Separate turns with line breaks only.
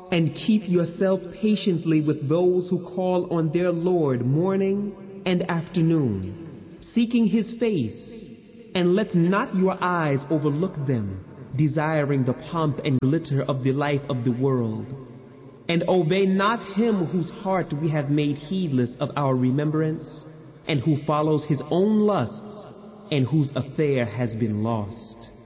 And keep yourself patiently with those who call on their Lord morning and afternoon, seeking his face, and let not your eyes overlook them, desiring the pomp and glitter of the life of the world. And obey not him whose heart we have made heedless of our remembrance, and who follows his own lusts, and whose affair has been lost.